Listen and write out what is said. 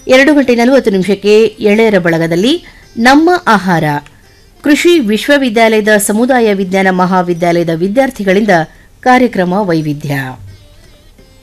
2:40 ಎಳೆಯರ ಬಳಗದಲ್ಲಿ ನಮ್ಮ ಆಹಾರ ಕೃಷಿ ವಿಶ್ವವಿದ್ಯಾಲಯದ ಸಮುದಾಯ ವಿಜ್ಞಾನ ಮಹಾವಿದ್ಯಾಲಯದ ವಿದ್ಯಾರ್ಥಿಗಳಿಂದ ಕಾರ್ಯಕ್ರಮ ವೈವಿಧ್ಯ.